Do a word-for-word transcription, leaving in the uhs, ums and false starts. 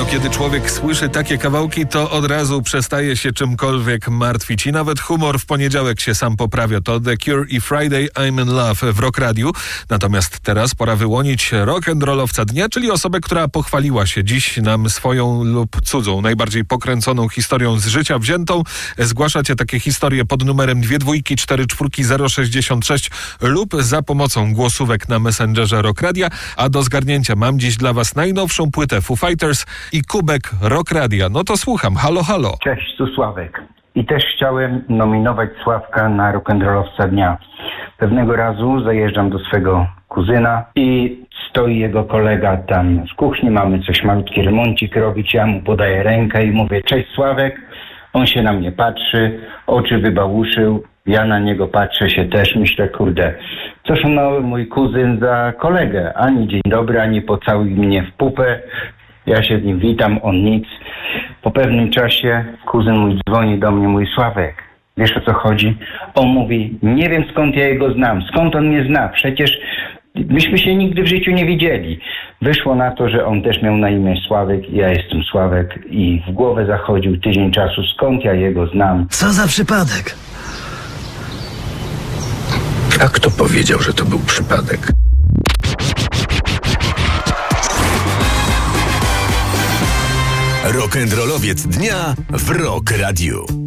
No kiedy człowiek słyszy takie kawałki, to od razu przestaje się czymkolwiek martwić i nawet humor w poniedziałek się sam poprawia. To The Cure i Friday I'm in Love w Rock Radiu. Natomiast teraz pora wyłonić rock'n'rollowca dnia, czyli osobę, która pochwaliła się dziś nam swoją lub cudzą, najbardziej pokręconą historią z życia wziętą. Zgłaszacie takie historie pod numerem dwie dwójki cztery czwórki zero sześćdziesiąt sześć lub za pomocą głosówek na Messengerze Rock Radia, a do zgarnięcia mam dziś dla was najnowszą płytę Foo Fighters i kubek Rock Radia. No to słucham. Halo, halo. Cześć, tu Sławek. I też chciałem nominować Sławka na rock'n'rollowca dnia. Pewnego razu zajeżdżam do swego kuzyna i stoi jego kolega tam w kuchni, mamy coś malutki remoncik robić, ja mu podaję rękę i mówię: cześć Sławek. On się na mnie patrzy, oczy wybałuszył, ja na niego patrzę się też, myślę, kurde, cóż no mój kuzyn za kolegę, ani dzień dobry, ani pocałuj mnie w pupę. Ja się z nim witam, on nic. Po pewnym czasie kuzyn mój dzwoni do mnie, mój Sławek, wiesz o co chodzi? On mówi: nie wiem skąd ja jego znam, skąd on mnie zna, przecież myśmy się nigdy w życiu nie widzieli. Wyszło na to, że on też miał na imię Sławek, ja jestem Sławek i w głowę zachodził tydzień czasu, skąd ja jego znam. Co za przypadek? A kto powiedział, że to był przypadek? Rock'n'rollowiec dnia w Rock Radiu.